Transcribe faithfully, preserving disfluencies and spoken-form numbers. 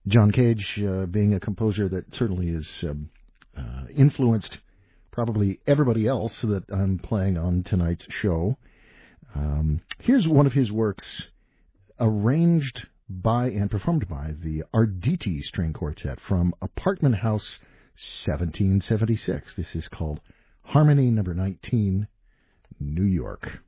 John Cage uh, being a composer that certainly is um, uh, influenced probably everybody else that I'm playing on tonight's show. Um, here's one of his works arranged by and performed by the Arditi String Quartet from Apartment House seventeen seventy-six. This is called Harmony Number nineteen, New York.